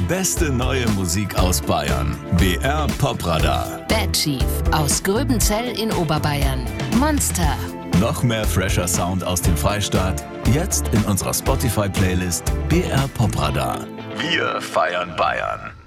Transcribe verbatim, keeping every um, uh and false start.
beste neue Musik aus Bayern. B R Popradar. Bad Chief aus Gröbenzell in Oberbayern. Monster. Noch mehr fresher Sound aus dem Freistaat? Jetzt in unserer Spotify-Playlist B R Popradar. Wir feiern Bayern.